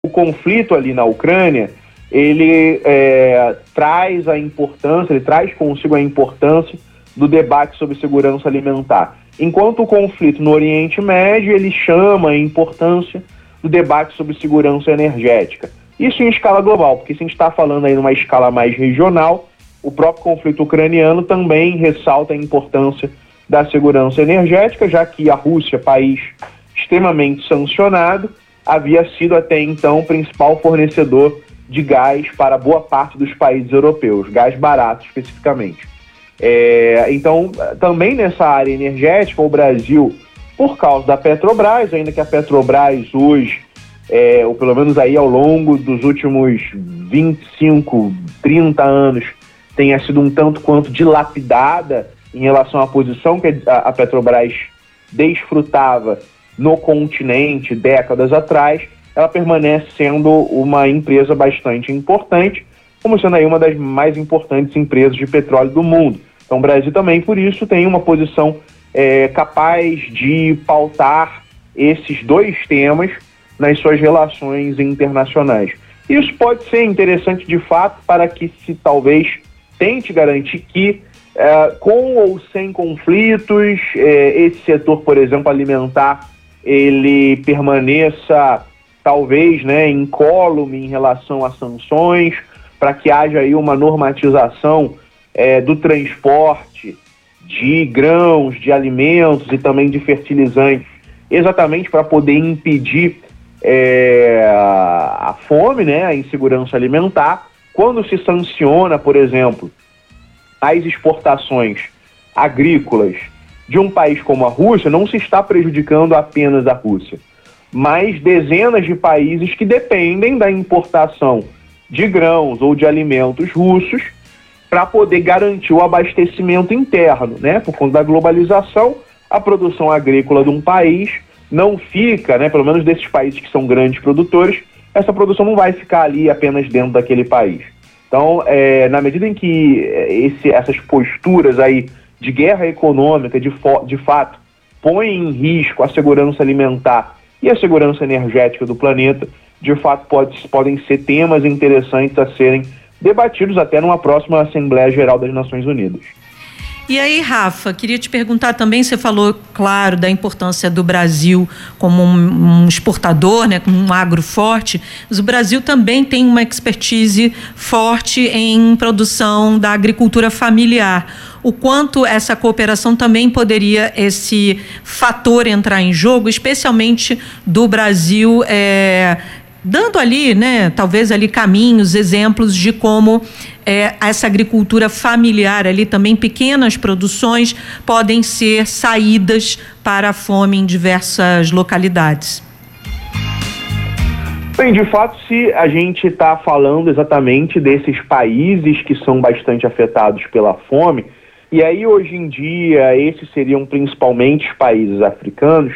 o conflito ali na Ucrânia, ele traz consigo a importância do debate sobre segurança alimentar. Enquanto o conflito no Oriente Médio, ele chama a importância do debate sobre segurança energética. Isso em escala global, porque se a gente está falando aí numa escala mais regional, o próprio conflito ucraniano também ressalta a importância da segurança energética, já que a Rússia, país extremamente sancionado, havia sido até então o principal fornecedor de gás para boa parte dos países europeus, gás barato especificamente. Então, também nessa área energética, o Brasil, por causa da Petrobras, ainda que a Petrobras hoje, ou pelo menos aí ao longo dos últimos 25, 30 anos, tenha sido um tanto quanto dilapidada em relação à posição que a Petrobras desfrutava no continente décadas atrás, ela permanece sendo uma empresa bastante importante, como sendo aí uma das mais importantes empresas de petróleo do mundo. Então o Brasil também, por isso, tem uma posição capaz de pautar esses dois temas nas suas relações internacionais. Isso pode ser interessante, de fato, para que se talvez tente garantir que, com ou sem conflitos, esse setor, por exemplo, alimentar, ele permaneça, talvez, incólume em relação a sanções, para que haja aí uma normatização do transporte de grãos, de alimentos e também de fertilizantes, exatamente para poder impedir a fome, a insegurança alimentar. Quando se sanciona, por exemplo, as exportações agrícolas de um país como a Rússia, não se está prejudicando apenas a Rússia, mas dezenas de países que dependem da importação de grãos ou de alimentos russos para poder garantir o abastecimento interno, Por conta da globalização, a produção agrícola de um país não fica, pelo menos desses países que são grandes produtores, essa produção não vai ficar ali apenas dentro daquele país. Então, na medida em que essas posturas aí de guerra econômica, de fato, põem em risco a segurança alimentar e a segurança energética do planeta, de fato podem ser temas interessantes a serem debatidos até numa próxima Assembleia Geral das Nações Unidas. E aí, Rafa, queria te perguntar também, você falou, claro, da importância do Brasil como um exportador, como um agro forte, mas o Brasil também tem uma expertise forte em produção da agricultura familiar. O quanto essa cooperação também poderia, esse fator, entrar em jogo, especialmente do Brasil, dando ali, talvez ali caminhos, exemplos de como essa agricultura familiar ali, também pequenas produções, podem ser saídas para a fome em diversas localidades. Bem, de fato, se a gente está falando exatamente desses países que são bastante afetados pela fome, e aí hoje em dia esses seriam principalmente os países africanos,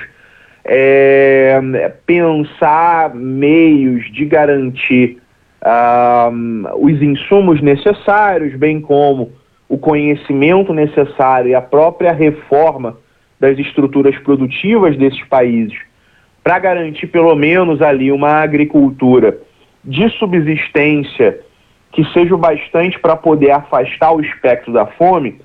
pensar meios de garantir os insumos necessários, bem como o conhecimento necessário e a própria reforma das estruturas produtivas desses países, para garantir pelo menos ali uma agricultura de subsistência que seja o bastante para poder afastar o espectro da fome.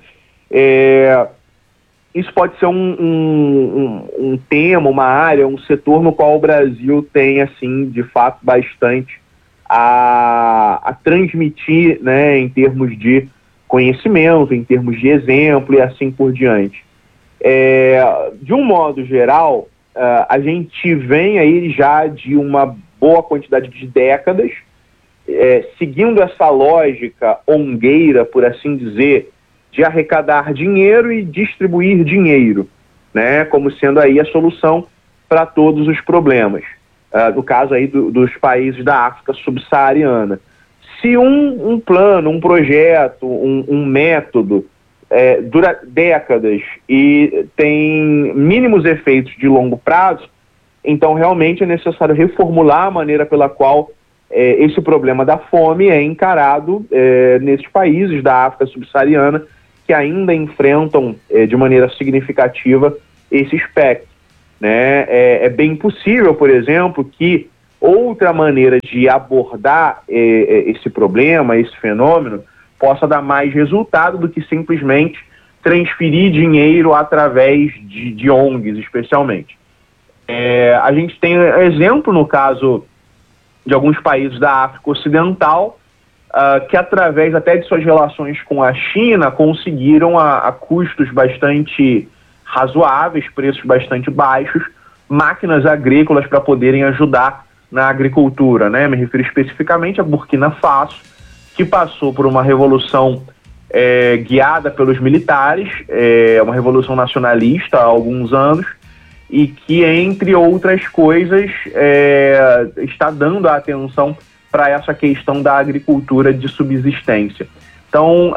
Isso pode ser um tema, uma área, um setor no qual o Brasil tem, assim, de fato, bastante a transmitir, em termos de conhecimento, em termos de exemplo e assim por diante. De um modo geral, a gente vem aí já de uma boa quantidade de décadas, seguindo essa lógica ongueira, por assim dizer, de arrecadar dinheiro e distribuir dinheiro, como sendo aí a solução para todos os problemas. No caso aí dos países da África subsaariana. Se um plano, um projeto, um método dura décadas e tem mínimos efeitos de longo prazo, então realmente é necessário reformular a maneira pela qual esse problema da fome é encarado nesses países da África subsaariana, que ainda enfrentam de maneira significativa esse espectro. É bem possível, por exemplo, que outra maneira de abordar esse problema, esse fenômeno, possa dar mais resultado do que simplesmente transferir dinheiro através de ONGs, especialmente. A gente tem exemplo no caso de alguns países da África Ocidental, que através até de suas relações com a China conseguiram a custos bastante razoáveis, preços bastante baixos, máquinas agrícolas para poderem ajudar na agricultura, né? Me refiro especificamente a Burkina Faso, que passou por uma revolução guiada pelos militares, uma revolução nacionalista há alguns anos, e que, entre outras coisas, está dando a atenção para essa questão da agricultura de subsistência. Então,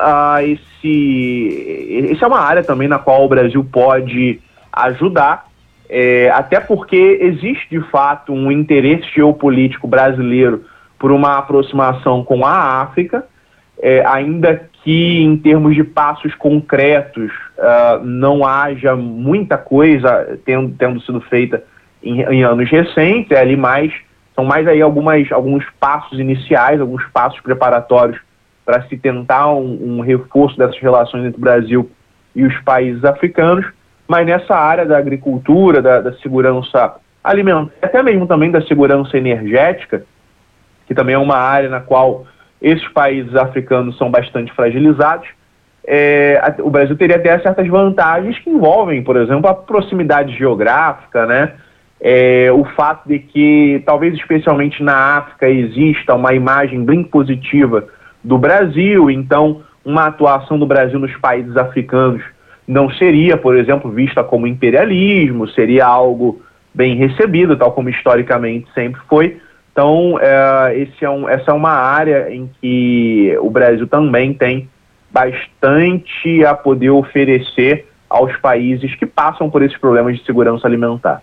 esse é uma área também na qual o Brasil pode ajudar, até porque existe, de fato, um interesse geopolítico brasileiro por uma aproximação com a África, ainda que em termos de passos concretos não haja muita coisa tendo sido feita em anos recentes, são mais aí alguns passos iniciais, alguns passos preparatórios para se tentar um reforço dessas relações entre o Brasil e os países africanos, mas nessa área da agricultura, da segurança alimentar, até mesmo também da segurança energética, que também é uma área na qual esses países africanos são bastante fragilizados, o Brasil teria até certas vantagens que envolvem, por exemplo, a proximidade geográfica, né? O fato de que, talvez especialmente na África, exista uma imagem bem positiva do Brasil, então uma atuação do Brasil nos países africanos não seria, por exemplo, vista como imperialismo, seria algo bem recebido, tal como historicamente sempre foi. Então, essa é uma área em que o Brasil também tem bastante a poder oferecer aos países que passam por esses problemas de segurança alimentar.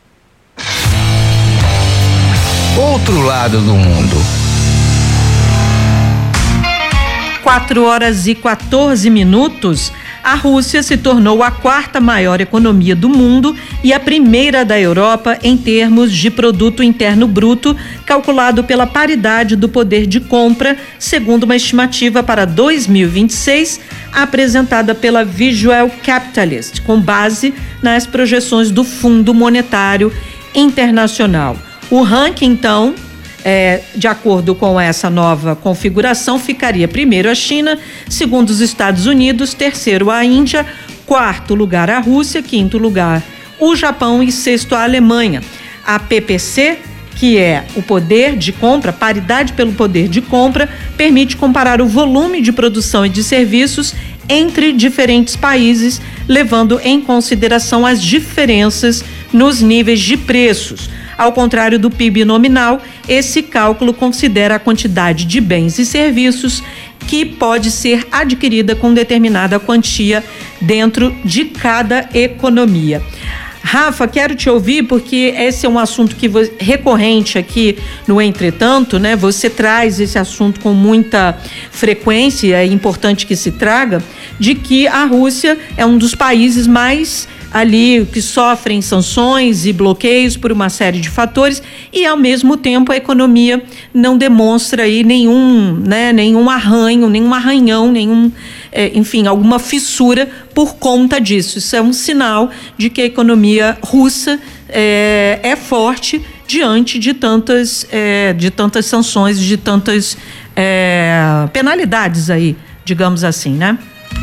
Outro lado do mundo. 4h14. A Rússia se tornou a quarta maior economia do mundo e a primeira da Europa em termos de produto interno bruto, calculado pela paridade do poder de compra, segundo uma estimativa para 2026, apresentada pela Visual Capitalist, com base nas projeções do Fundo Monetário Internacional. O ranking, então, de acordo com essa nova configuração, ficaria primeiro a China, segundo os Estados Unidos, terceiro a Índia, quarto lugar a Rússia, quinto lugar o Japão e sexto a Alemanha. A PPC, que é o poder de compra, paridade pelo poder de compra, permite comparar o volume de produção e de serviços entre diferentes países, levando em consideração as diferenças nos níveis de preços. Ao contrário do PIB nominal, esse cálculo considera a quantidade de bens e serviços que pode ser adquirida com determinada quantia dentro de cada economia. Rafa, quero te ouvir porque esse é um assunto recorrente aqui no Entretanto, né? Você traz esse assunto com muita frequência, é importante que se traga, de que a Rússia é um dos países mais ali que sofrem sanções e bloqueios por uma série de fatores e, ao mesmo tempo, a economia não demonstra aí nenhum arranhão, enfim, alguma fissura por conta disso. Isso é um sinal de que a economia russa é forte diante de tantas sanções, de tantas penalidades aí, digamos assim, né?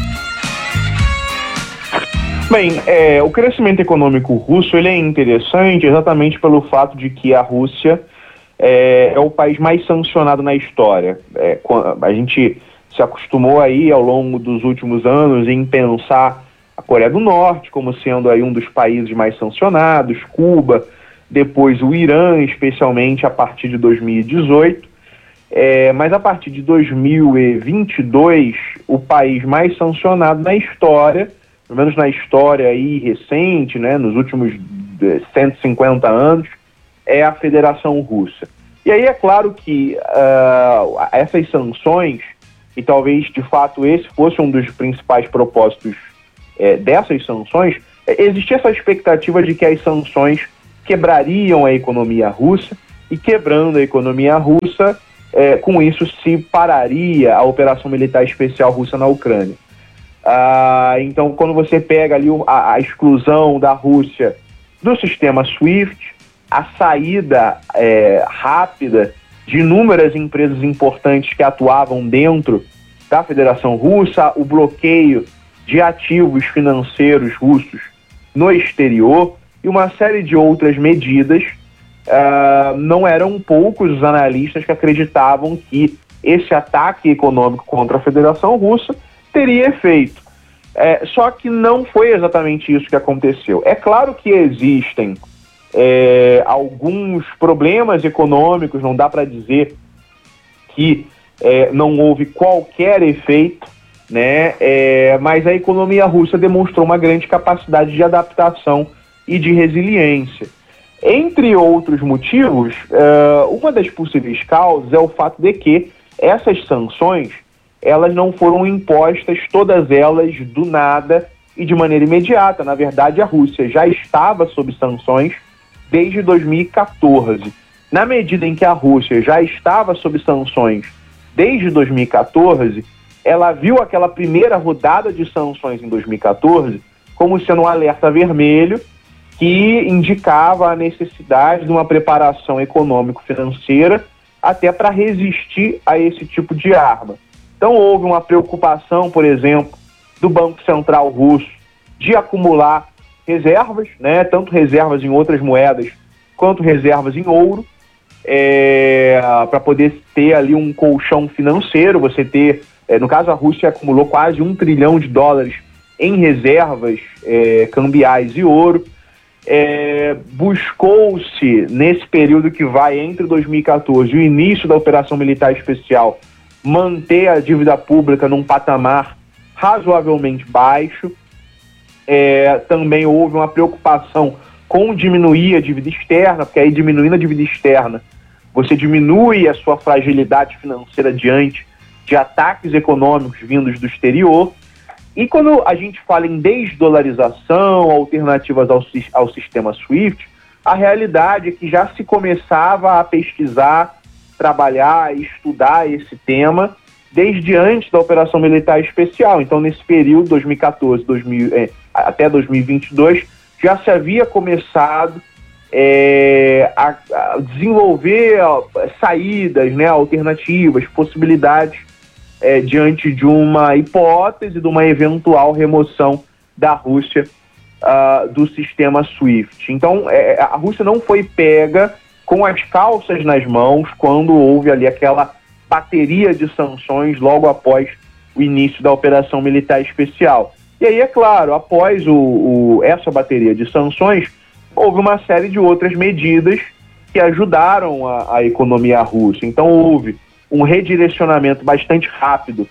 Bem, o crescimento econômico russo ele é interessante exatamente pelo fato de que a Rússia é o país mais sancionado na história. A gente se acostumou aí ao longo dos últimos anos em pensar a Coreia do Norte como sendo aí um dos países mais sancionados, Cuba, depois o Irã, especialmente a partir de 2018. Mas a partir de 2022, o país mais sancionado na história, pelo menos na história aí recente, né, nos últimos 150 anos, é a Federação Russa. E aí é claro que essas sanções, e talvez de fato esse fosse um dos principais propósitos dessas sanções, existia essa expectativa de que as sanções quebrariam a economia russa e quebrando a economia russa. Com isso se pararia a operação militar especial russa na Ucrânia. Então, quando você pega ali a exclusão da Rússia do sistema SWIFT, a saída rápida de inúmeras empresas importantes que atuavam dentro da Federação Russa, o bloqueio de ativos financeiros russos no exterior e uma série de outras medidas, não eram poucos os analistas que acreditavam que esse ataque econômico contra a Federação Russa teria efeito. Só que não foi exatamente isso que aconteceu. É claro que existem alguns problemas econômicos, não dá para dizer que não houve qualquer efeito, né? Mas a economia russa demonstrou uma grande capacidade de adaptação e de resiliência. Entre outros motivos, uma das possíveis causas é o fato de que essas sanções, elas não foram impostas todas elas do nada e de maneira imediata. Na verdade, a Rússia já estava sob sanções desde 2014. Na medida em que a Rússia já estava sob sanções desde 2014, ela viu aquela primeira rodada de sanções em 2014 como sendo um alerta vermelho que indicava a necessidade de uma preparação econômico-financeira até para resistir a esse tipo de arma. Então houve uma preocupação, por exemplo, do Banco Central russo de acumular reservas, né, tanto reservas em outras moedas quanto reservas em ouro, para poder ter ali um colchão financeiro. Você ter, no caso a Rússia acumulou quase $1 trilhão em reservas cambiais e ouro. Buscou-se, nesse período que vai entre 2014 e o início da operação militar especial, manter a dívida pública num patamar razoavelmente baixo. Também houve uma preocupação com diminuir a dívida externa, porque aí diminuindo a dívida externa, você diminui a sua fragilidade financeira diante de ataques econômicos vindos do exterior. E quando a gente fala em desdolarização, alternativas ao sistema SWIFT, a realidade é que já se começava a pesquisar, trabalhar, estudar esse tema desde antes da operação militar especial. Então, nesse período, 2014 até 2022, já se havia começado a desenvolver saídas, né, alternativas, possibilidades diante de uma hipótese de uma eventual remoção da Rússia do sistema SWIFT. Então, a Rússia não foi pega com as calças nas mãos quando houve ali aquela bateria de sanções logo após o início da operação militar especial. E aí, é claro, após essa bateria de sanções, houve uma série de outras medidas que ajudaram a economia russa. Então, houve um redirecionamento bastante rápido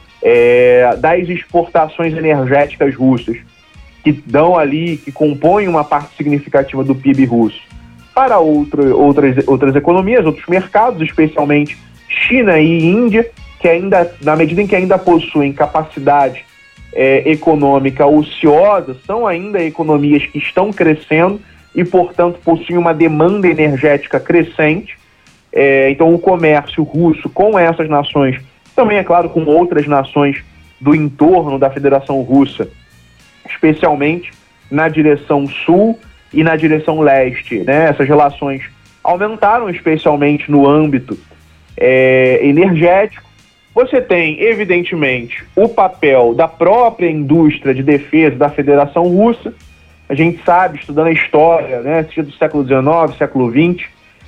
das exportações energéticas russas, que compõem uma parte significativa do PIB russo, para outras economias, outros mercados, especialmente China e Índia, que ainda, na medida em que ainda possuem capacidade econômica ociosa, são ainda economias que estão crescendo e, portanto, possuem uma demanda energética crescente. Então, o comércio russo com essas nações, também, é claro, com outras nações do entorno da Federação Russa, especialmente na direção sul e na direção leste, né? Essas relações aumentaram, especialmente no âmbito energético. Você tem, evidentemente, o papel da própria indústria de defesa da Federação Russa. A gente sabe, estudando a história, né, seja do século XIX, século XX,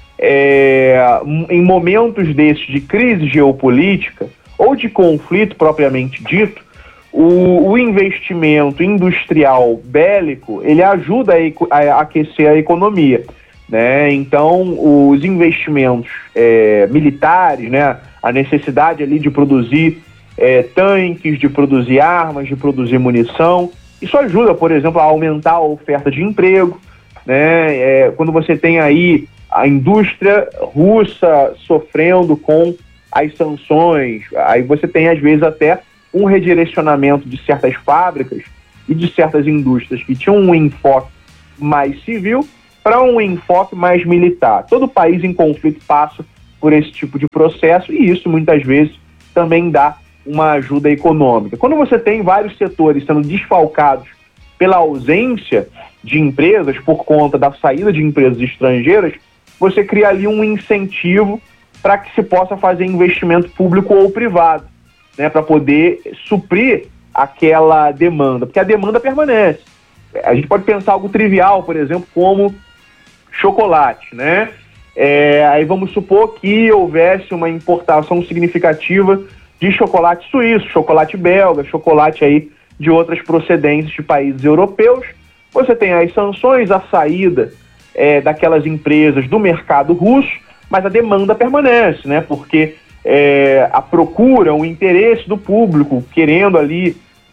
em momentos desses de crise geopolítica ou de conflito propriamente dito, o investimento industrial bélico, ele ajuda a aquecer a economia, né? Então, os investimentos militares, né, a necessidade ali de produzir tanques, de produzir armas, de produzir munição, isso ajuda, por exemplo, a aumentar a oferta de emprego, né? Quando você tem aí a indústria russa sofrendo com as sanções, aí você tem, às vezes, até um redirecionamento de certas fábricas e de certas indústrias que tinham um enfoque mais civil para um enfoque mais militar. Todo país em conflito passa por esse tipo de processo e isso muitas vezes também dá uma ajuda econômica. Quando você tem vários setores sendo desfalcados pela ausência de empresas por conta da saída de empresas estrangeiras, você cria ali um incentivo para que se possa fazer investimento público ou privado, né, para poder suprir aquela demanda, porque a demanda permanece. A gente pode pensar algo trivial, por exemplo, como chocolate, né? Aí vamos supor que houvesse uma importação significativa de chocolate suíço, chocolate belga, chocolate aí de outras procedências de países europeus. Você tem as sanções, a saída daquelas empresas do mercado russo, mas a demanda permanece, né? Porque a procura, o interesse do público querendo ali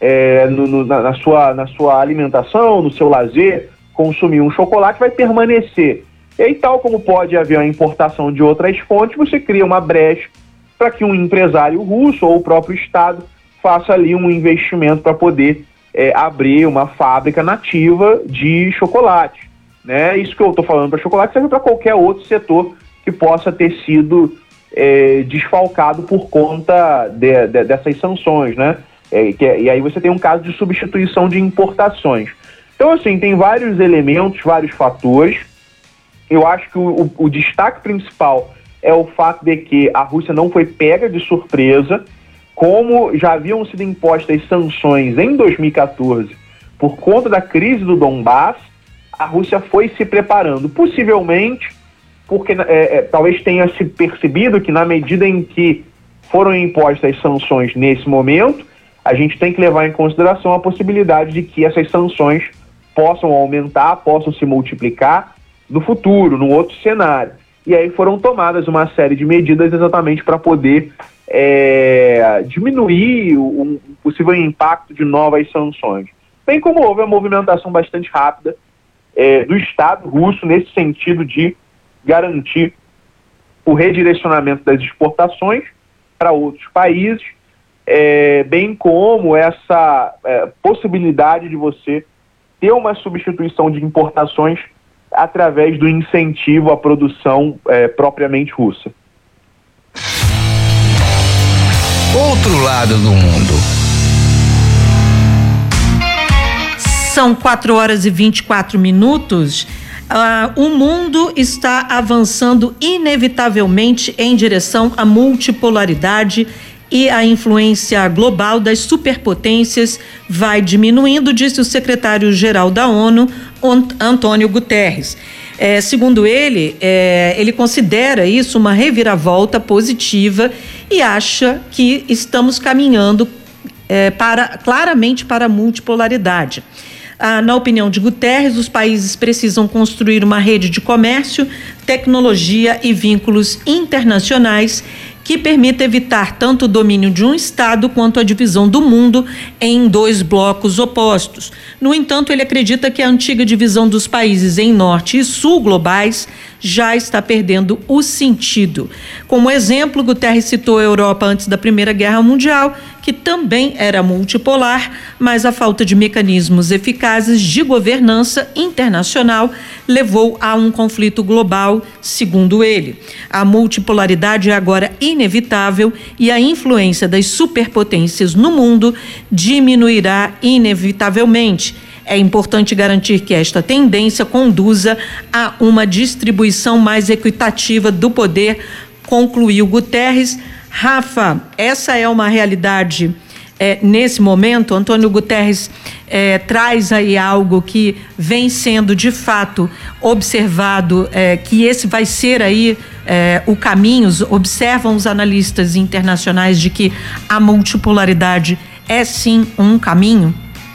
na sua alimentação, no seu lazer, consumir um chocolate vai permanecer. E aí, tal como pode haver a importação de outras fontes, você cria uma brecha para que um empresário russo ou o próprio Estado faça ali um investimento para poder abrir uma fábrica nativa de chocolate, né? Isso que eu estou falando para chocolate serve para qualquer outro setor que possa ter sido desfalcado por conta dessas sanções, né? E aí você tem um caso de substituição de importações. Então, assim, tem vários elementos, vários fatores. Eu acho que o destaque principal é o fato de que a Rússia não foi pega de surpresa, como já haviam sido impostas sanções em 2014 por conta da crise do Donbass, a Rússia foi se preparando, possivelmente porque talvez tenha se percebido que na medida em que foram impostas sanções nesse momento, a gente tem que levar em consideração a possibilidade de que essas sanções possam aumentar, possam se multiplicar no futuro, num outro cenário. E aí foram tomadas uma série de medidas exatamente para poder diminuir o possível impacto de novas sanções. Bem como houve uma movimentação bastante rápida do Estado russo nesse sentido de garantir o redirecionamento das exportações para outros países, bem como essa possibilidade de você ter uma substituição de importações através do incentivo à produção propriamente russa. Outro lado do mundo. São 4h24. O mundo está avançando inevitavelmente em direção à multipolaridade e a influência global das superpotências vai diminuindo, disse o secretário-geral da ONU, Antônio Guterres. Segundo ele, ele considera isso uma reviravolta positiva e acha que estamos caminhando claramente para a multipolaridade. Na opinião de Guterres, os países precisam construir uma rede de comércio, tecnologia e vínculos internacionais que permita evitar tanto o domínio de um Estado quanto a divisão do mundo em dois blocos opostos. No entanto, ele acredita que a antiga divisão dos países em norte e sul globais já está perdendo o sentido. Como exemplo, Guterres citou a Europa antes da Primeira Guerra Mundial, que também era multipolar, mas a falta de mecanismos eficazes de governança internacional levou a um conflito global, segundo ele. A multipolaridade é agora inevitável e a influência das superpotências no mundo diminuirá inevitavelmente. É importante garantir que esta tendência conduza a uma distribuição mais equitativa do poder, concluiu Guterres. Rafa, essa é uma realidade nesse momento. Antônio Guterres traz aí algo que vem sendo de fato observado, que esse vai ser aí o caminho. Observam os analistas internacionais de que a multipolaridade é sim um caminho?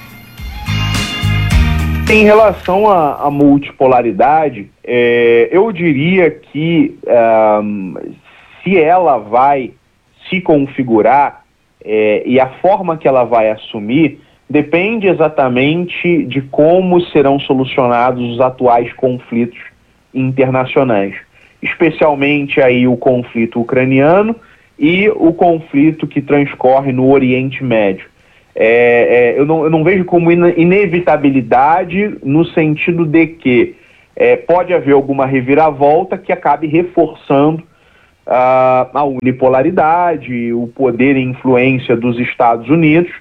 Em relação à multipolaridade, eu diria que se ela vai se configurar e a forma que ela vai assumir depende exatamente de como serão solucionados os atuais conflitos internacionais, especialmente aí o conflito ucraniano e o conflito que transcorre no Oriente Médio. Eu não vejo como inevitabilidade no sentido de que pode haver alguma reviravolta que acabe reforçando a unipolaridade, o poder e influência dos Estados Unidos.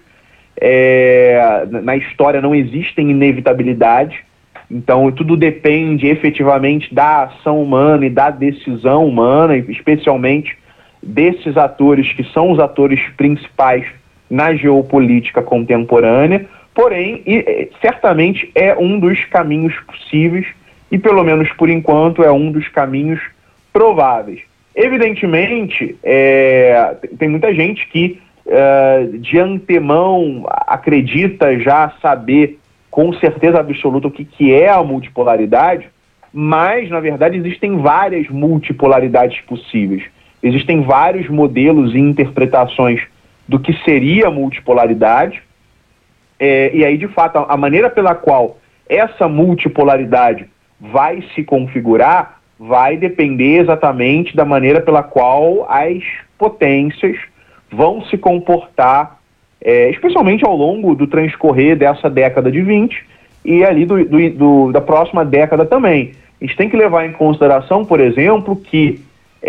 Na história não existem inevitabilidades, então tudo depende efetivamente da ação humana e da decisão humana, especialmente desses atores que são os atores principais na geopolítica contemporânea. Porém, certamente é um dos caminhos possíveis e, pelo menos por enquanto, é um dos caminhos prováveis. Evidentemente, tem muita gente que de antemão acredita já saber com certeza absoluta o que é a multipolaridade, mas, na verdade, existem várias multipolaridades possíveis. Existem vários modelos e interpretações do que seria a multipolaridade, e aí, de fato, a maneira pela qual essa multipolaridade vai se configurar vai depender exatamente da maneira pela qual as potências vão se comportar, especialmente ao longo do transcorrer dessa década de 20 e ali da próxima década também. A gente tem que levar em consideração, por exemplo, que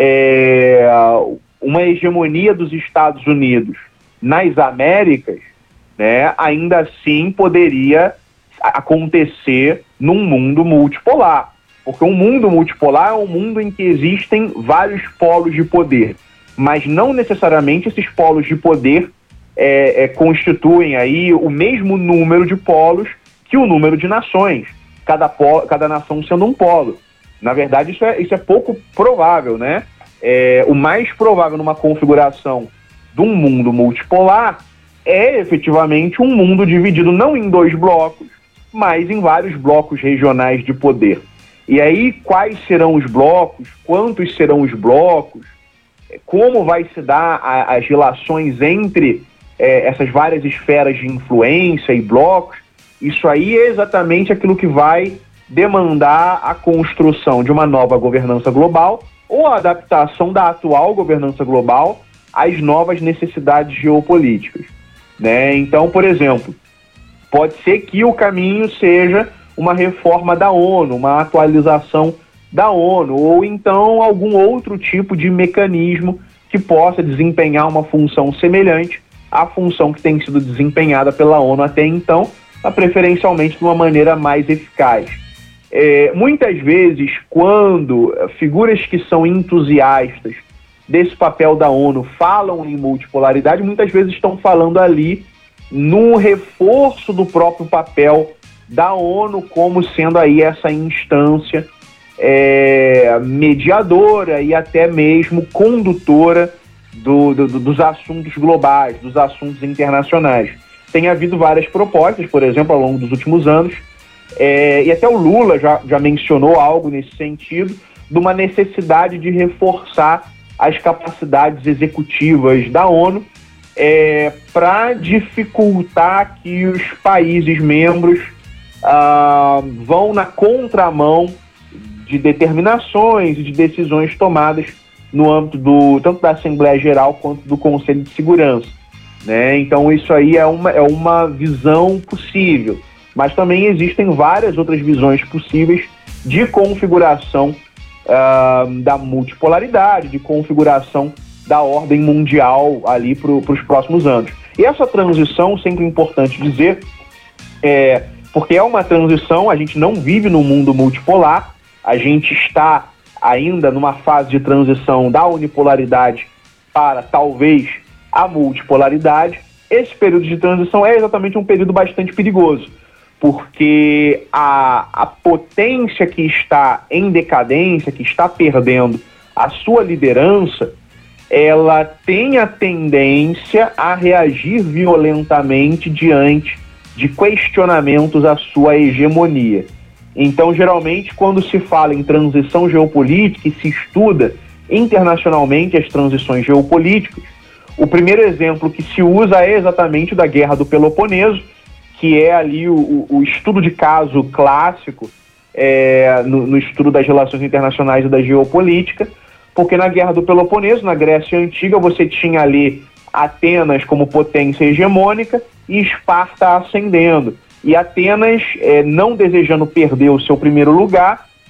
uma hegemonia dos Estados Unidos nas Américas, né, ainda assim poderia acontecer num mundo multipolar. Porque um mundo multipolar é um mundo em que existem vários polos de poder, mas não necessariamente esses polos de poder constituem aí o mesmo número de polos que o número de nações, cada nação sendo um polo. Na verdade, isso é pouco provável, né? O mais provável numa configuração de um mundo multipolar é efetivamente um mundo dividido não em 2 blocos, mas em vários blocos regionais de poder. E aí, quais serão os blocos, quantos serão os blocos, como vai se dar as relações entre essas várias esferas de influência e blocos, isso aí é exatamente aquilo que vai demandar a construção de uma nova governança global ou a adaptação da atual governança global às novas necessidades geopolíticas, né? Então, por exemplo, pode ser que o caminho seja uma reforma da ONU, uma atualização da ONU, ou então algum outro tipo de mecanismo que possa desempenhar uma função semelhante à função que tem sido desempenhada pela ONU até então, preferencialmente de uma maneira mais eficaz. Muitas vezes, quando figuras que são entusiastas desse papel da ONU falam em multipolaridade, muitas vezes estão falando ali no reforço do próprio papel da ONU como sendo aí essa instância mediadora e até mesmo condutora dos assuntos globais, dos assuntos internacionais. Tem havido várias propostas, por exemplo, ao longo dos últimos anos, e até o Lula já mencionou algo nesse sentido, de uma necessidade de reforçar as capacidades executivas da ONU para dificultar que os países membros vão na contramão de determinações e de decisões tomadas no âmbito tanto da Assembleia Geral quanto do Conselho de Segurança, né? Então isso aí é uma visão possível, mas também existem várias outras visões possíveis de configuração da multipolaridade, de configuração da ordem mundial ali para os próximos anos. E essa transição, sempre é importante dizer, porque é uma transição, a gente não vive num mundo multipolar, a gente está ainda numa fase de transição da unipolaridade para, talvez, a multipolaridade. Esse período de transição é exatamente um período bastante perigoso, porque a potência que está em decadência, que está perdendo a sua liderança, ela tem a tendência a reagir violentamente diante de questionamentos à sua hegemonia. Então, geralmente, quando se fala em transição geopolítica e se estuda internacionalmente as transições geopolíticas, o primeiro exemplo que se usa é exatamente o da Guerra do Peloponeso, que é ali o estudo de caso clássico no estudo das relações internacionais e da geopolítica, porque na Guerra do Peloponeso, na Grécia Antiga, você tinha ali Atenas como potência hegemônica e Esparta ascendendo. E Atenas, não desejando perder o seu primeiro lugar,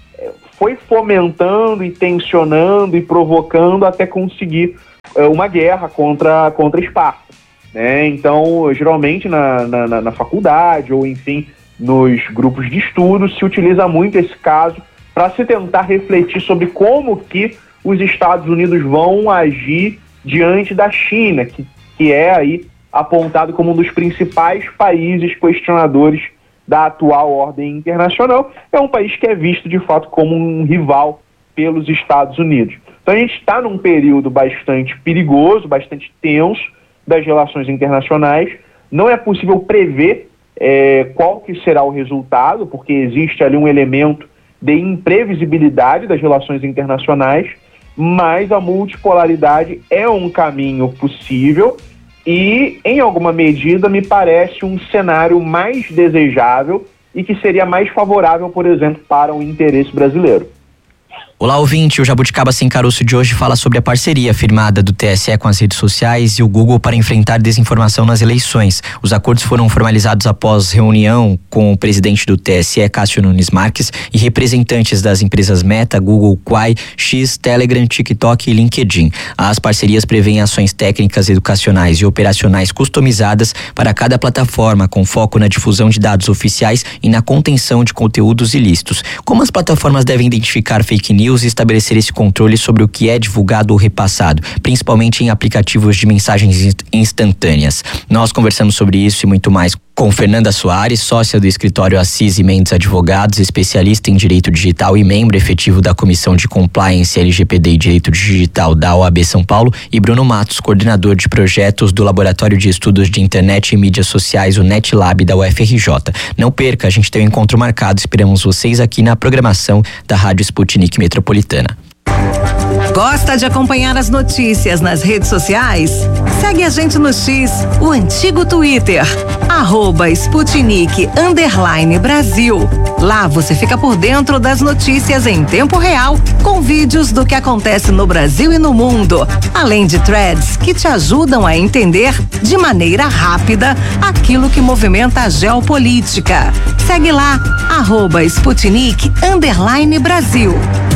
foi fomentando e tensionando e provocando até conseguir uma guerra contra Esparta, né? Então, geralmente na faculdade ou, enfim, nos grupos de estudo, se utiliza muito esse caso para se tentar refletir sobre como que os Estados Unidos vão agir diante da China, que é aí apontado como um dos principais países questionadores da atual ordem internacional. É um país que é visto, de fato, como um rival pelos Estados Unidos. Então a gente está num período bastante perigoso, bastante tenso das relações internacionais. Não é possível prever qual que será o resultado, porque existe ali um elemento de imprevisibilidade das relações internacionais, mas a multipolaridade é um caminho possível e, em alguma medida, me parece um cenário mais desejável e que seria mais favorável, por exemplo, para o interesse brasileiro. Olá, ouvinte, o Jabuticaba Sem Caroço de hoje fala sobre a parceria firmada do TSE com as redes sociais e o Google para enfrentar desinformação nas eleições. Os acordos foram formalizados após reunião com o presidente do TSE, Cássio Nunes Marques, e representantes das empresas Meta, Google, Quai, X, Telegram, TikTok e LinkedIn. As parcerias prevêem ações técnicas, educacionais e operacionais customizadas para cada plataforma, com foco na difusão de dados oficiais e na contenção de conteúdos ilícitos. Como as plataformas devem identificar fake news e estabelecer esse controle sobre o que é divulgado ou repassado, principalmente em aplicativos de mensagens instantâneas. Nós conversamos sobre isso e muito mais com Fernanda Soares, sócia do escritório Assis e Mendes Advogados, especialista em direito digital e membro efetivo da Comissão de Compliance LGPD e Direito Digital da OAB São Paulo, e Bruno Matos, coordenador de projetos do Laboratório de Estudos de Internet e Mídias Sociais, o NetLab da UFRJ. Não perca, a gente tem um encontro marcado, esperamos vocês aqui na programação da Rádio Sputnik Metropolitana. Gosta de acompanhar as notícias nas redes sociais? Segue a gente no X, o antigo Twitter, @Sputnik_Brasil. Lá você fica por dentro das notícias em tempo real, com vídeos do que acontece no Brasil e no mundo, além de threads que te ajudam a entender de maneira rápida aquilo que movimenta a geopolítica. Segue lá, @Sputnik_Brasil.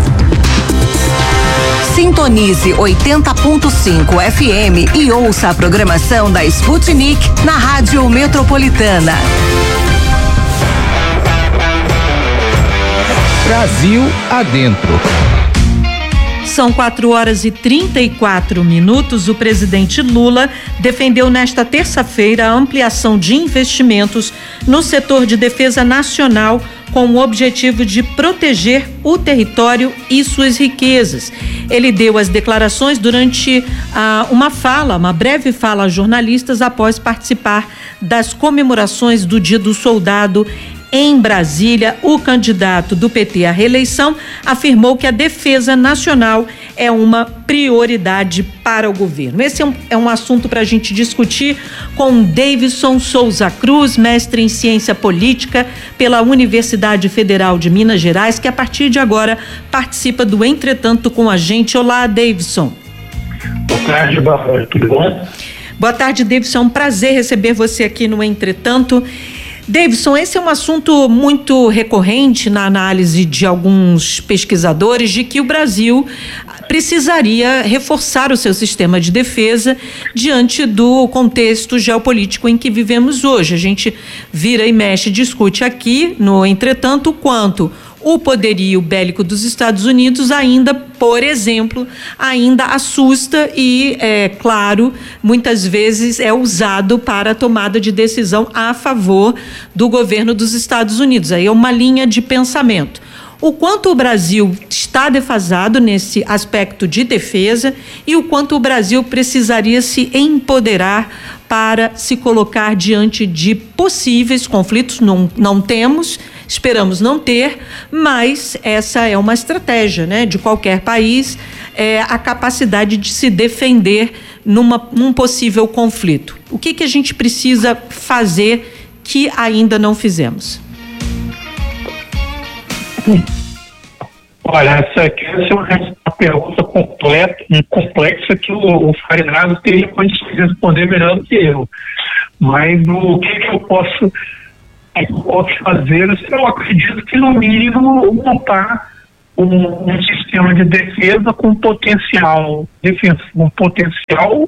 Sintonize 80.5 FM e ouça a programação da Sputnik na Rádio Metropolitana. Brasil adentro. São 4h34. O presidente Lula defendeu nesta terça-feira a ampliação de investimentos no setor de defesa nacional com o objetivo de proteger o território e suas riquezas. Ele deu as declarações durante uma breve fala a jornalistas após participar das comemorações do Dia do Soldado em Brasília. O candidato do PT à reeleição afirmou que a defesa nacional é uma prioridade para o governo. Esse é um assunto para a gente discutir com Davidson Souza Cruz, mestre em ciência política pela Universidade Federal de Minas Gerais, que a partir de agora participa do Entretanto com a gente. Olá, Davidson. Boa tarde, Bárbara. Tudo bom? Boa tarde, Davidson. É um prazer receber você aqui no Entretanto. Davidson, esse é um assunto muito recorrente na análise de alguns pesquisadores de que o Brasil precisaria reforçar o seu sistema de defesa diante do contexto geopolítico em que vivemos hoje. A gente vira e mexe, discute aqui no Entretanto quanto o poderio bélico dos Estados Unidos ainda, por exemplo, ainda assusta e, claro, muitas vezes é usado para a tomada de decisão a favor do governo dos Estados Unidos. Aí é uma linha de pensamento. O quanto o Brasil está defasado nesse aspecto de defesa e o quanto o Brasil precisaria se empoderar para se colocar diante de possíveis conflitos. Não temos, esperamos não ter, mas essa é uma estratégia, né, de qualquer país, a capacidade de se defender num possível conflito. O que a gente precisa fazer que ainda não fizemos? Olha, essa é uma pergunta complexa que o Farinado teria condições de responder melhor do que eu. Mas o que eu posso fazer? Eu acredito que, no mínimo, montar um sistema de defesa com potencial defensivo, um potencial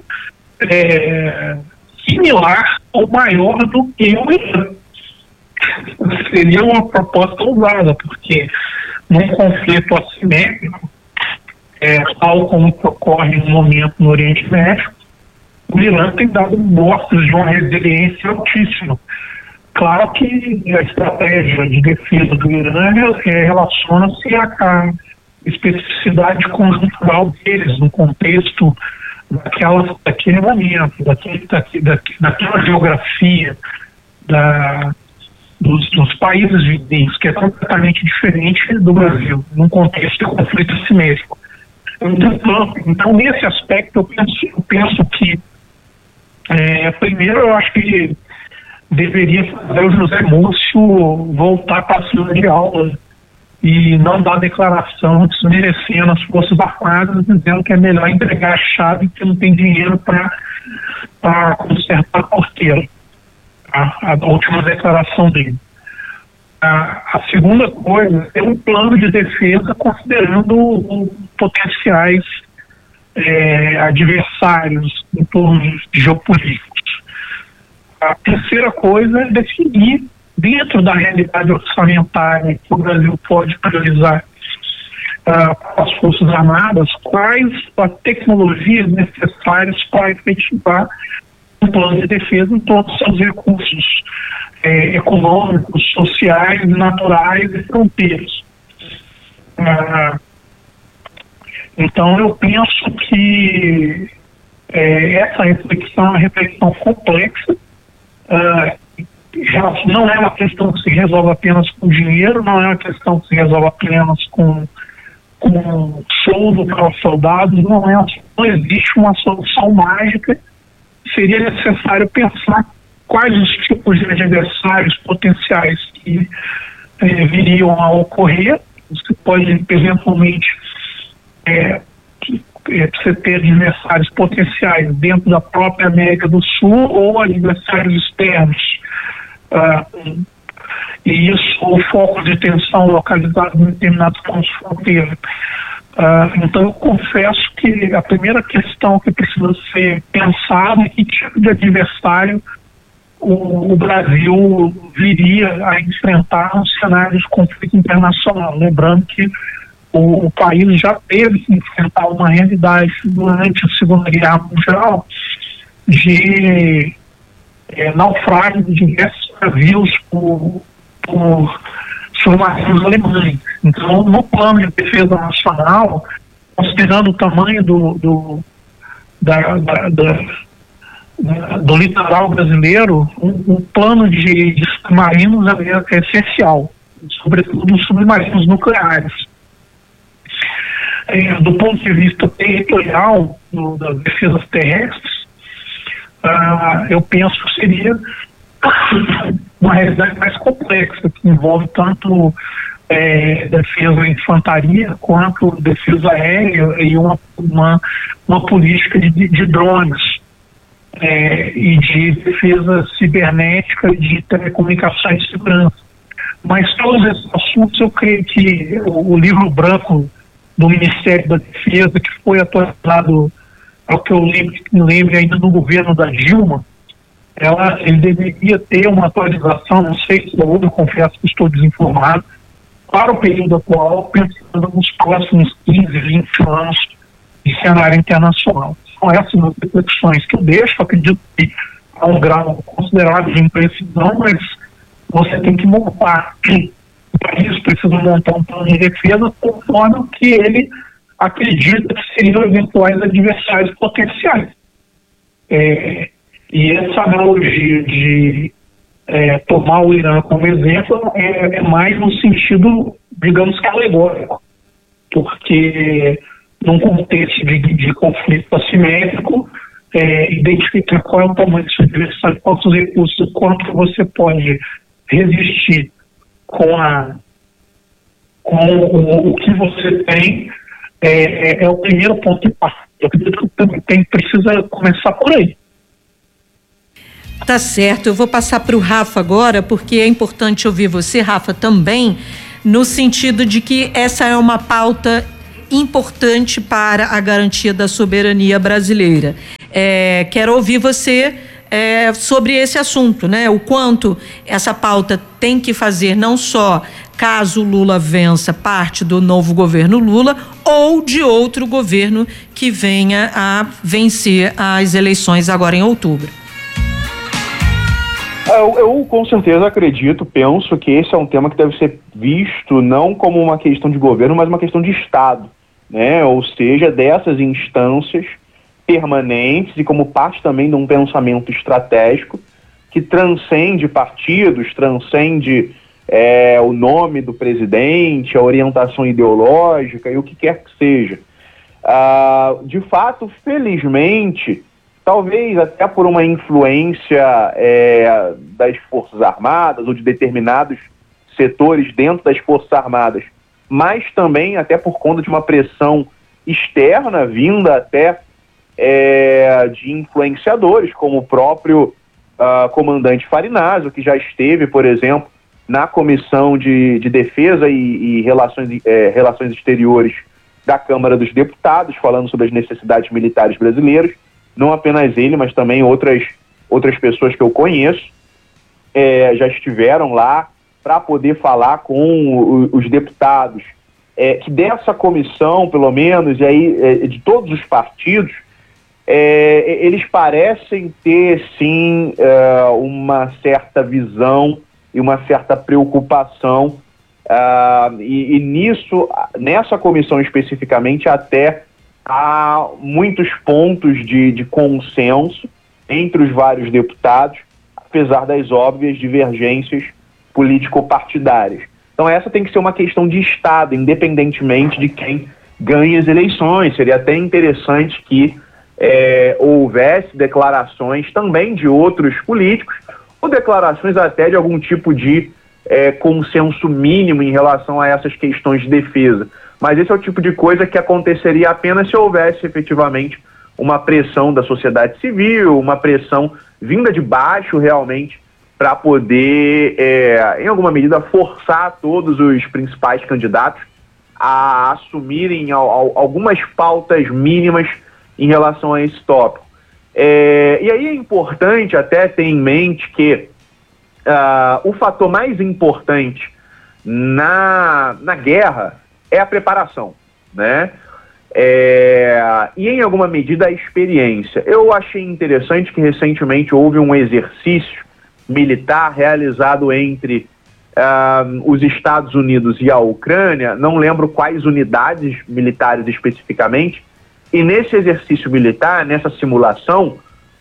similar ou maior do que o Irã. Seria uma proposta ousada, porque num conflito assimétrico, tal como ocorre no momento no Oriente Médio, o Irã tem dado mostras de uma resiliência altíssima. Claro que a estratégia de defesa do Irã relaciona-se à especificidade conjuntural deles, no contexto daquele momento, daquela geografia, dos países vizinhos, que é completamente diferente do Brasil, num contexto de conflito assimétrico. Então, nesse aspecto, eu penso que, primeiro, eu acho que deveria fazer o José Múcio voltar para a sala de aula e não dar declaração desmerecendo as Forças Armadas, dizendo que é melhor entregar a chave que não tem dinheiro para consertar a porteira. A última declaração dele. A segunda coisa é um plano de defesa considerando potenciais adversários em termos geopolíticos. A terceira coisa é definir, dentro da realidade orçamentária que o Brasil pode priorizar para as Forças Armadas, quais as tecnologias necessárias para efetivar um plano de defesa em todos os seus recursos econômicos, sociais, naturais e fronteiros. Então, eu penso que essa reflexão é uma reflexão complexa. Não é uma questão que se resolve apenas com dinheiro, não é uma questão que se resolve apenas com soldo para os soldados, não existe uma solução mágica. Seria necessário pensar quais os tipos de adversários potenciais que viriam a ocorrer. Você pode, eventualmente, você ter adversários potenciais dentro da própria América do Sul ou adversários externos. E isso, o foco de tensão localizado em determinados pontos de fronteira. Então, eu confesso que a primeira questão que precisa ser pensada é que tipo de adversário o Brasil viria a enfrentar no cenário de conflito internacional. Lembrando que o país já teve que enfrentar uma realidade durante a Segunda Guerra Mundial de naufrágio de diversos navios por submarinos alemães. Então, no plano de defesa nacional, considerando o tamanho do litoral brasileiro, um plano de submarinos é essencial, sobretudo os submarinos nucleares. Do ponto de vista territorial das defesas terrestres, eu penso que seria uma realidade mais complexa, que envolve tanto defesa de infantaria quanto defesa aérea e uma política de drones e de defesa cibernética e de telecomunicações de segurança. Mas todos esses assuntos, eu creio que o livro branco do Ministério da Defesa, que foi atualizado, ao que eu me lembro ainda no governo da Dilma, ele deveria ter uma atualização, não sei se houve, eu confesso que estou desinformado, para o período atual, pensando nos próximos 15, 20 anos de cenário internacional. São essas as reflexões que eu deixo. Acredito que há um grau considerável de imprecisão, mas você tem que montar, o país precisa montar um plano de defesa conforme o que ele acredita que seriam eventuais adversários potenciais. E essa analogia de tomar o Irã como exemplo é mais no sentido, digamos que alegórico, porque num contexto de conflito assimétrico, identificar qual é o tamanho do seu adversário, quantos recursos, quanto você pode resistir com o que você tem, é o primeiro ponto de partida. Eu acredito que precisa começar por aí. Tá certo, eu vou passar para o Rafa agora, porque é importante ouvir você, Rafa, também no sentido de que essa é uma pauta importante para a garantia da soberania brasileira. Quero ouvir você sobre esse assunto, né? O quanto essa pauta tem que fazer, não só caso Lula vença parte do novo governo Lula ou de outro governo que venha a vencer as eleições agora em outubro. Eu com certeza penso que esse é um tema que deve ser visto não como uma questão de governo, mas uma questão de Estado, né? Ou seja, dessas instâncias permanentes e como parte também de um pensamento estratégico que transcende partidos, transcende o nome do presidente, a orientação ideológica e o que quer que seja. De fato, felizmente, talvez até por uma influência das Forças Armadas ou de determinados setores dentro das Forças Armadas, mas também até por conta de uma pressão externa vinda até de influenciadores, como o próprio comandante Farinazzo, que já esteve, por exemplo, na Comissão de Defesa e Relações Exteriores da Câmara dos Deputados, falando sobre as necessidades militares brasileiras. Não apenas ele, mas também outras pessoas que eu conheço já estiveram lá para poder falar com os deputados que dessa comissão, pelo menos, e aí de todos os partidos, eles parecem ter, sim, uma certa visão e uma certa preocupação, e nessa comissão especificamente, até há muitos pontos de consenso entre os vários deputados, apesar das óbvias divergências político-partidárias. Então essa tem que ser uma questão de Estado, independentemente de quem ganha as eleições. Seria até interessante que houvesse declarações também de outros políticos, ou declarações até de algum tipo de consenso mínimo em relação a essas questões de defesa. Mas esse é o tipo de coisa que aconteceria apenas se houvesse efetivamente uma pressão da sociedade civil, uma pressão vinda de baixo realmente, para poder, em alguma medida, forçar todos os principais candidatos a assumirem algumas pautas mínimas em relação a esse tópico. E aí é importante até ter em mente que o fator mais importante na guerra é a preparação, né? E em alguma medida a experiência. Eu achei interessante que recentemente houve um exercício militar realizado entre os Estados Unidos e a Ucrânia, não lembro quais unidades militares especificamente, e nesse exercício militar, nessa simulação,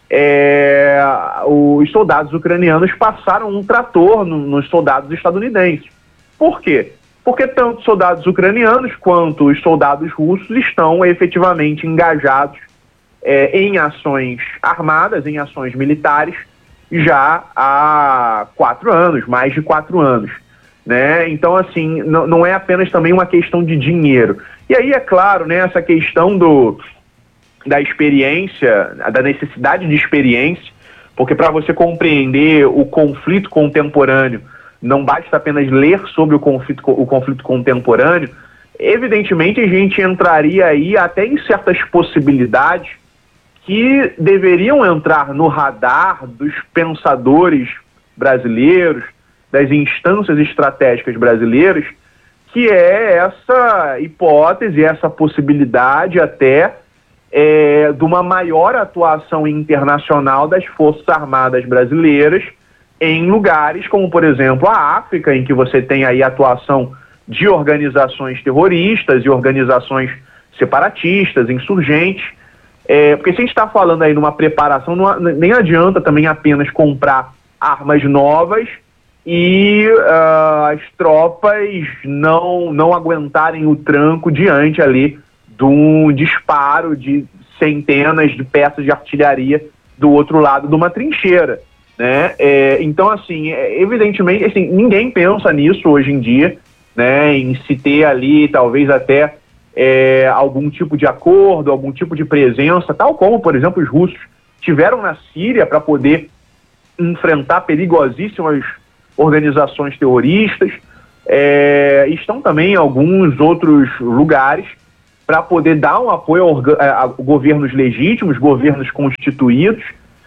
os soldados ucranianos passaram um trator nos soldados estadunidenses. Por quê? Porque tanto os soldados ucranianos quanto os soldados russos estão efetivamente engajados em ações armadas, em ações militares, já há 4 anos, mais de 4 anos, né? Então, assim, não é apenas também uma questão de dinheiro. E aí, é claro, né, essa questão da experiência, da necessidade de experiência, porque para você compreender o conflito contemporâneo, não basta apenas ler sobre o conflito contemporâneo. Evidentemente, a gente entraria aí até em certas possibilidades que deveriam entrar no radar dos pensadores brasileiros, das instâncias estratégicas brasileiras, que é essa hipótese, essa possibilidade até de uma maior atuação internacional das Forças Armadas brasileiras em lugares como, por exemplo, a África, em que você tem aí a atuação de organizações terroristas e organizações separatistas, insurgentes. Porque se a gente está falando aí numa preparação, nem adianta também apenas comprar armas novas e as tropas não aguentarem o tranco diante ali de um disparo de centenas de peças de artilharia do outro lado de uma trincheira, né? Então, assim, evidentemente, assim, ninguém pensa nisso hoje em dia, né? Em se ter ali, talvez até algum tipo de acordo, algum tipo de presença, tal como, por exemplo, os russos tiveram na Síria para poder enfrentar perigosíssimas organizações terroristas, estão também em alguns outros lugares para poder dar um apoio a governos legítimos, governos constituídos.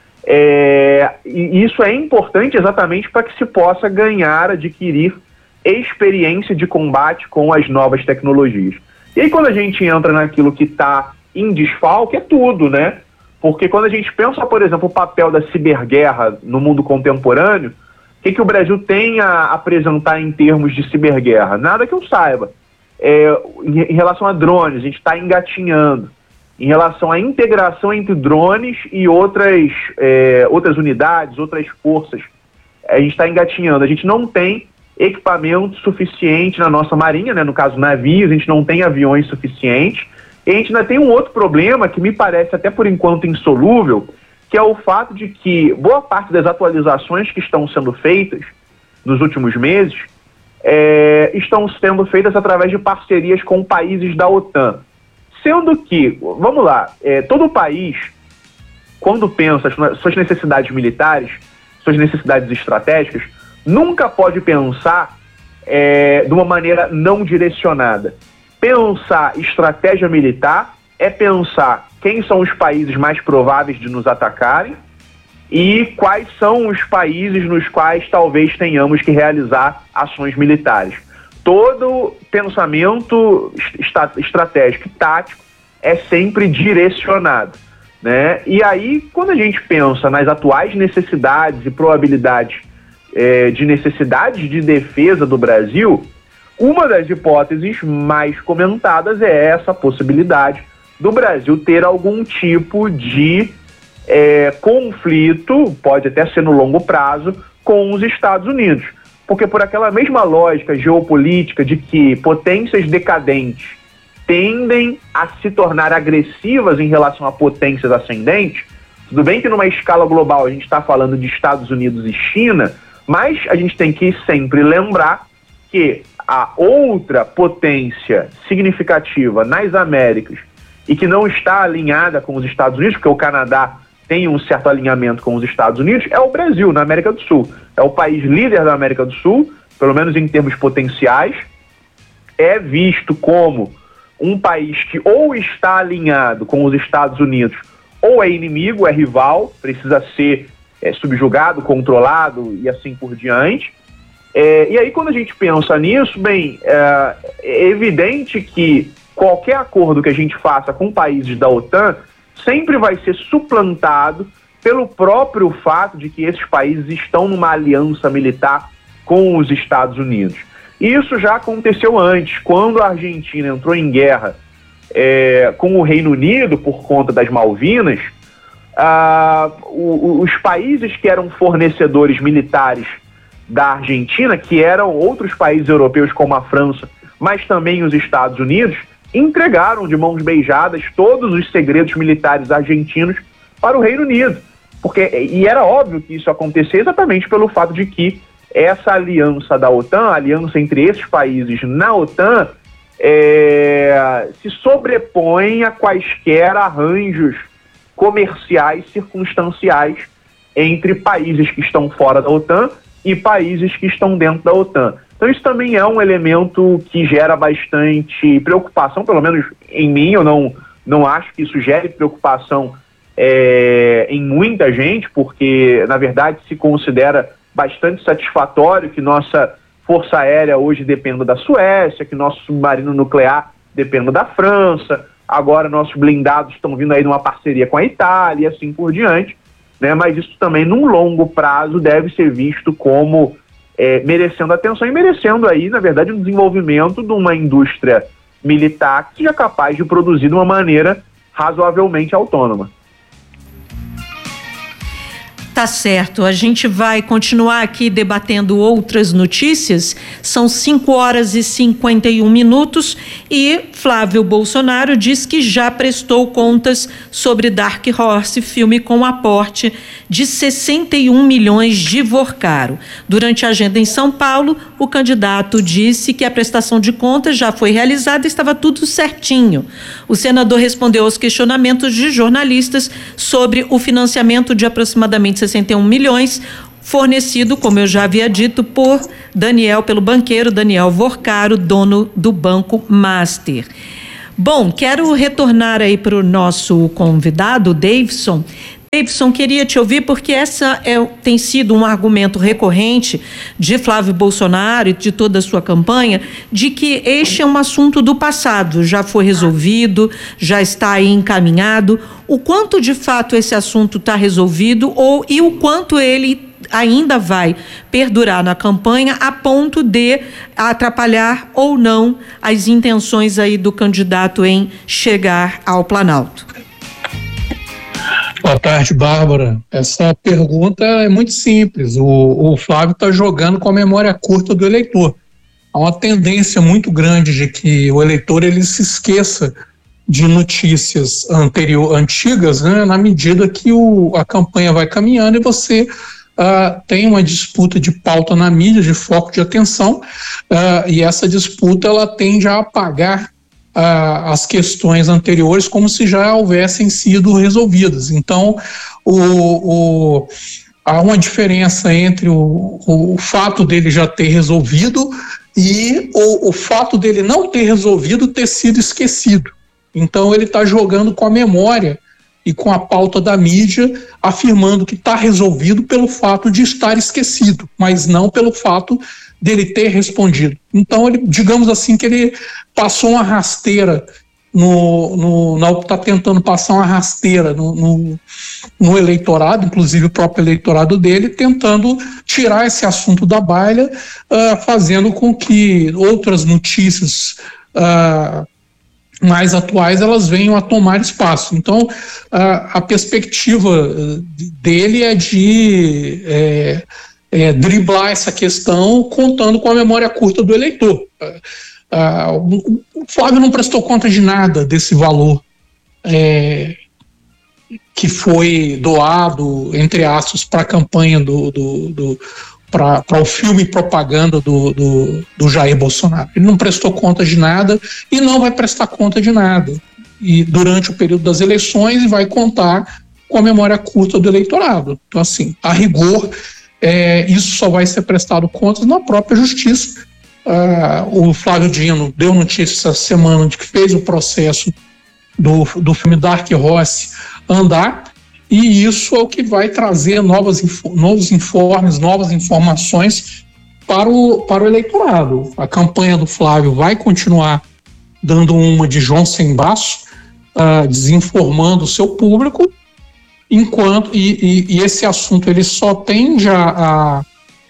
E isso é importante exatamente para que se possa adquirir experiência de combate com as novas tecnologias. E aí, quando a gente entra naquilo que está em desfalque, é tudo, né? Porque quando a gente pensa, por exemplo, o papel da ciberguerra no mundo contemporâneo, o que o Brasil tem a apresentar em termos de ciberguerra? Nada que eu saiba. Em relação a drones, a gente está engatinhando. Em relação à integração entre drones e outras unidades, outras forças, a gente está engatinhando. A gente não tem equipamento suficiente na nossa marinha, né? No caso navios, a gente não tem aviões suficientes. E a gente ainda tem um outro problema que me parece até por enquanto insolúvel, que é o fato de que boa parte das atualizações que estão sendo feitas nos últimos meses estão sendo feitas através de parcerias com países da OTAN. Sendo que, vamos lá, todo país, quando pensa suas necessidades militares, suas necessidades estratégicas, nunca pode pensar de uma maneira não direcionada. Pensar estratégia militar é pensar quem são os países mais prováveis de nos atacarem e quais são os países nos quais talvez tenhamos que realizar ações militares. Todo pensamento estratégico e tático é sempre direcionado, né? E aí, quando a gente pensa nas atuais necessidades e probabilidades de necessidades de defesa do Brasil, uma das hipóteses mais comentadas é essa possibilidade do Brasil ter algum tipo de conflito, pode até ser no longo prazo, com os Estados Unidos. Porque por aquela mesma lógica geopolítica de que potências decadentes tendem a se tornar agressivas em relação a potências ascendentes, tudo bem que numa escala global a gente está falando de Estados Unidos e China, mas a gente tem que sempre lembrar que a outra potência significativa nas Américas e que não está alinhada com os Estados Unidos, porque o Canadá tem um certo alinhamento com os Estados Unidos, é o Brasil, na América do Sul. É o país líder da América do Sul, pelo menos em termos potenciais, é visto como um país que ou está alinhado com os Estados Unidos ou é inimigo, é rival, precisa ser subjugado, controlado e assim por diante. E aí, quando a gente pensa nisso, é evidente que qualquer acordo que a gente faça com países da OTAN sempre vai ser suplantado pelo próprio fato de que esses países estão numa aliança militar com os Estados Unidos. E isso já aconteceu antes, quando a Argentina entrou em guerra com o Reino Unido por conta das Malvinas. Os países que eram fornecedores militares da Argentina, que eram outros países europeus como a França, mas também os Estados Unidos, entregaram de mãos beijadas todos os segredos militares argentinos para o Reino Unido. E era óbvio que isso acontecia exatamente pelo fato de que essa aliança da OTAN, a aliança entre esses países na OTAN, se sobrepõe a quaisquer arranjos comerciais circunstanciais entre países que estão fora da OTAN e países que estão dentro da OTAN. Então isso também é um elemento que gera bastante preocupação, pelo menos em mim. Eu não acho que isso gere preocupação em muita gente, porque na verdade se considera bastante satisfatório que nossa força aérea hoje dependa da Suécia, que nosso submarino nuclear dependa da França, agora nossos blindados estão vindo aí numa parceria com a Itália e assim por diante, né? Mas isso também num longo prazo deve ser visto como merecendo atenção e merecendo aí, na verdade, um desenvolvimento de uma indústria militar que seja capaz de produzir de uma maneira razoavelmente autônoma. Tá certo, a gente vai continuar aqui debatendo outras notícias. São 5h51 e Flávio Bolsonaro diz que já prestou contas sobre Dark Horse, filme com aporte de 61 milhões de Vorcaro. Durante a agenda em São Paulo, o candidato disse que a prestação de contas já foi realizada e estava tudo certinho. O senador respondeu aos questionamentos de jornalistas sobre o financiamento de aproximadamente 61 milhões fornecido, como eu já havia dito, pelo banqueiro Daniel Vorcaro, dono do Banco Master. Bom, quero retornar aí para o nosso convidado, Davidson. Davidson, queria te ouvir porque tem sido um argumento recorrente de Flávio Bolsonaro e de toda a sua campanha, de que este é um assunto do passado, já foi resolvido, já está aí encaminhado. O quanto de fato esse assunto está resolvido e o quanto ele ainda vai perdurar na campanha a ponto de atrapalhar ou não as intenções aí do candidato em chegar ao Planalto? Boa tarde, Bárbara. Essa pergunta é muito simples. O Flávio está jogando com a memória curta do eleitor. Há uma tendência muito grande de que o eleitor ele se esqueça de notícias antigas, né, na medida que a campanha vai caminhando e você tem uma disputa de pauta na mídia, de foco de atenção, e essa disputa ela tende a apagar as questões anteriores como se já houvessem sido resolvidas. Então, há uma diferença entre o fato dele já ter resolvido e o fato dele não ter resolvido ter sido esquecido. Então, ele está jogando com a memória e com a pauta da mídia, afirmando que está resolvido pelo fato de estar esquecido, mas não pelo fato dele ter respondido. Então, digamos assim que ele passou uma rasteira está tentando passar uma rasteira no eleitorado, inclusive o próprio eleitorado dele, tentando tirar esse assunto da baila, fazendo com que outras notícias mais atuais elas venham a tomar espaço. Então, a perspectiva dele é de driblar essa questão contando com a memória curta do eleitor. O Flávio não prestou conta de nada desse valor que foi doado, entre aspas, para a campanha para o filme propaganda do Jair Bolsonaro. Ele não prestou conta de nada e não vai prestar conta de nada durante o período das eleições, e vai contar com a memória curta do eleitorado. Então, assim, a rigor, isso só vai ser prestado contas na própria justiça. O Flávio Dino deu notícia essa semana de que fez o processo do filme Dark Horse andar, e isso é o que vai trazer novos informes, novas informações para o eleitorado. A campanha do Flávio vai continuar dando uma de João sem braço, desinformando o seu público, enquanto e esse assunto ele só tende a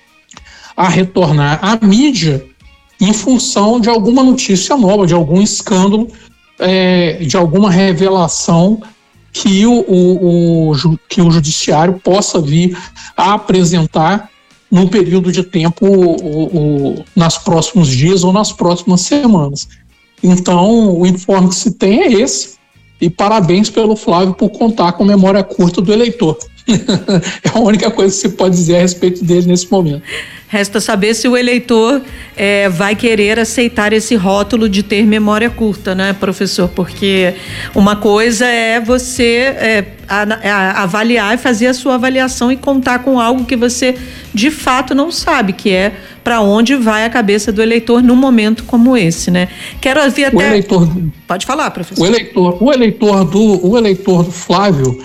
retornar à mídia em função de alguma notícia nova, de algum escândalo, de alguma revelação que o judiciário possa vir a apresentar num período de tempo nas próximos dias ou nas próximas semanas. Então, o informe que se tem é esse, e parabéns pelo Flávio por contar com a memória curta do eleitor. É a única coisa que se pode dizer a respeito dele nesse momento. Resta saber se o eleitor vai querer aceitar esse rótulo de ter memória curta, né, professor? Porque uma coisa é você avaliar e fazer a sua avaliação e contar com algo que você de fato não sabe, que é para onde vai a cabeça do eleitor num momento como esse, né? Quero ouvir até... Pode falar, professor. O eleitor do Flávio,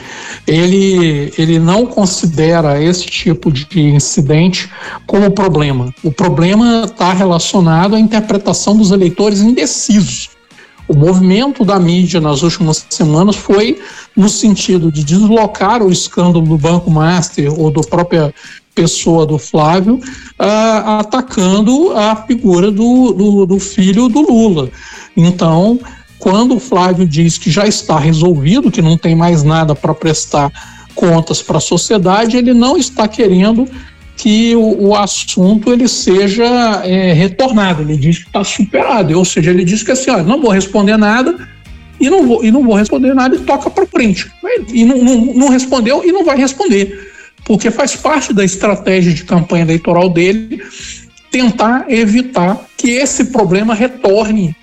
ele não considera esse tipo de incidente como problema. O problema está relacionado à interpretação dos eleitores indecisos. O movimento da mídia nas últimas semanas foi no sentido de deslocar o escândalo do Banco Master ou da própria pessoa do Flávio, atacando a figura do filho do Lula. Então, quando o Flávio diz que já está resolvido, que não tem mais nada para prestar contas para a sociedade, ele não está querendo que o assunto ele seja retornado. Ele diz que está superado, ou seja, ele diz que assim, não vou responder nada e não vou responder nada e toca para frente. E não respondeu e não vai responder, porque faz parte da estratégia de campanha eleitoral dele tentar evitar que esse problema retorne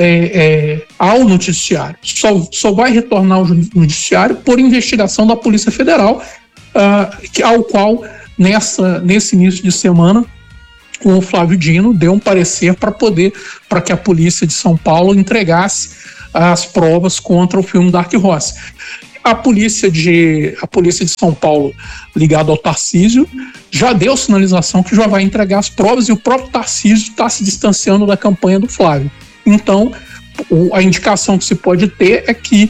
ao noticiário. Só vai retornar ao noticiário por investigação da Polícia Federal, ao qual nesse início de semana, o Flávio Dino deu um parecer para que a polícia de São Paulo entregasse as provas contra o filme Dark Horse. A polícia de São Paulo, ligada ao Tarcísio, já deu sinalização que já vai entregar as provas, e o próprio Tarcísio está se distanciando da campanha do Flávio. Então, a indicação que se pode ter é que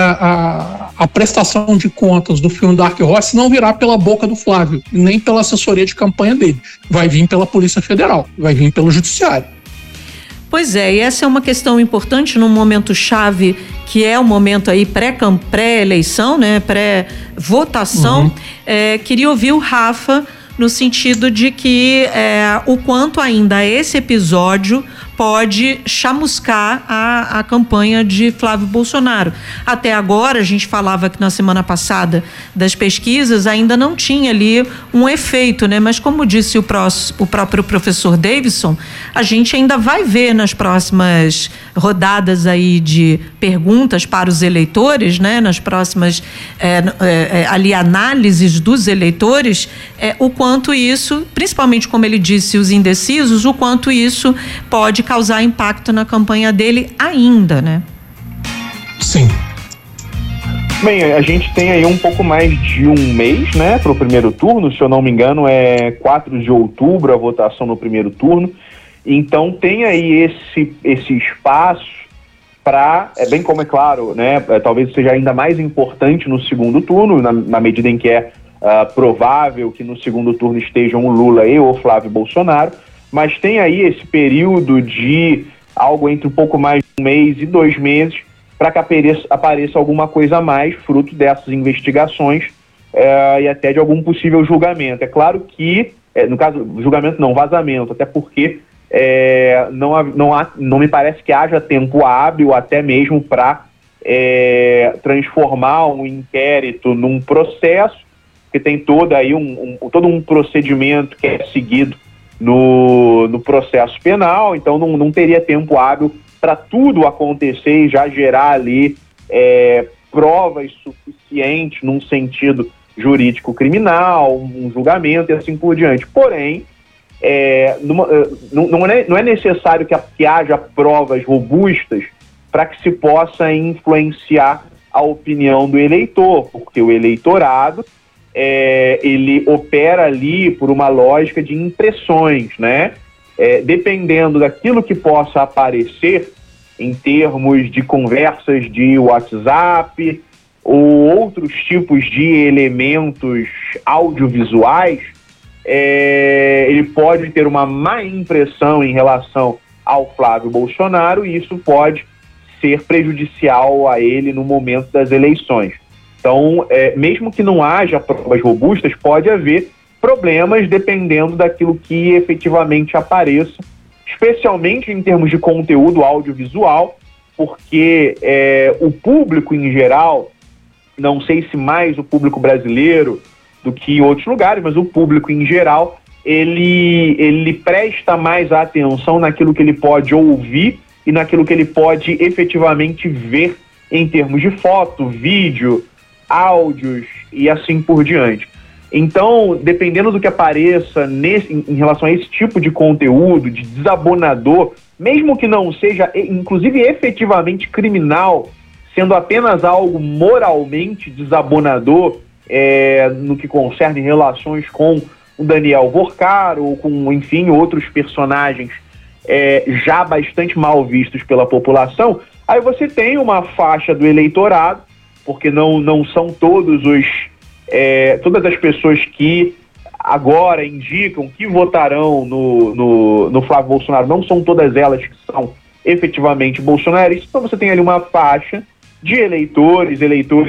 a prestação de contas do filme Dark Horse não virá pela boca do Flávio, nem pela assessoria de campanha dele. Vai vir pela Polícia Federal, vai vir pelo Judiciário. Pois é, e essa é uma questão importante num momento chave, que é o momento aí pré-eleição, né, pré-votação. Queria ouvir o Rafa no sentido de que o quanto ainda esse episódio pode chamuscar a campanha de Flávio Bolsonaro. Até agora, a gente falava que na semana passada das pesquisas ainda não tinha ali um efeito, né? Mas como disse o próprio professor Davidson, a gente ainda vai ver nas próximas rodadas aí de perguntas para os eleitores, né? Nas próximas ali análises dos eleitores, o quanto isso, principalmente como ele disse, os indecisos, o quanto isso pode causar impacto na campanha dele ainda, né? Sim. Bem, a gente tem aí um pouco mais de um mês, né, para o primeiro turno. Se eu não me engano, é 4 de outubro a votação no primeiro turno. Então tem aí esse espaço para, bem como é claro, né, talvez seja ainda mais importante no segundo turno, na medida em que é provável que no segundo turno estejam o Lula e o Flávio Bolsonaro. Mas tem aí esse período de algo entre um pouco mais de um mês e 2 meses para que apareça alguma coisa a mais, fruto dessas investigações e até de algum possível julgamento. É claro que, no caso, julgamento não, vazamento, até porque não me parece que haja tempo hábil até mesmo para transformar um inquérito num processo, porque tem todo um procedimento que é seguido no processo penal, então não teria tempo hábil para tudo acontecer e já gerar ali provas suficientes num sentido jurídico criminal, um julgamento e assim por diante. Porém, não é necessário que haja provas robustas para que se possa influenciar a opinião do eleitor, porque o eleitorado ele opera ali por uma lógica de impressões, né? Dependendo daquilo que possa aparecer em termos de conversas de WhatsApp ou outros tipos de elementos audiovisuais, ele pode ter uma má impressão em relação ao Flávio Bolsonaro, e isso pode ser prejudicial a ele no momento das eleições. Então, mesmo que não haja provas robustas, pode haver problemas dependendo daquilo que efetivamente apareça, especialmente em termos de conteúdo audiovisual, porque o público em geral, não sei se mais o público brasileiro do que em outros lugares, mas o público em geral, ele presta mais atenção naquilo que ele pode ouvir e naquilo que ele pode efetivamente ver em termos de foto, vídeo, áudios e assim por diante. Então, dependendo do que apareça em relação a esse tipo de conteúdo, de desabonador, mesmo que não seja, inclusive, efetivamente criminal, sendo apenas algo moralmente desabonador, no que concerne relações com o Daniel Vorcaro ou com, enfim, outros personagens já bastante mal vistos pela população, aí você tem uma faixa do eleitorado, porque não são todas as pessoas que agora indicam que votarão no Flávio Bolsonaro, não são todas elas que são efetivamente bolsonaristas. Então você tem ali uma faixa de eleitores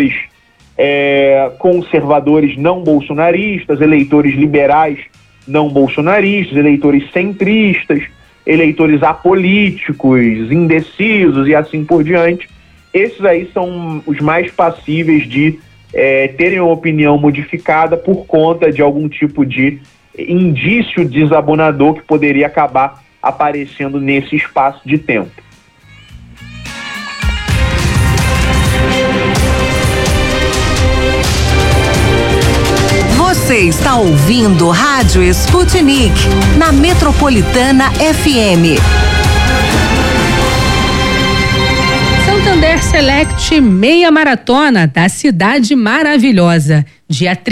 conservadores não bolsonaristas, eleitores liberais não bolsonaristas, eleitores centristas, eleitores apolíticos, indecisos e assim por diante. Esses aí são os mais passíveis de terem uma opinião modificada por conta de algum tipo de indício desabonador que poderia acabar aparecendo nesse espaço de tempo. Você Você está ouvindo Rádio Sputnik, na Metropolitana FM. Santander Select Meia Maratona da Cidade Maravilhosa. Dia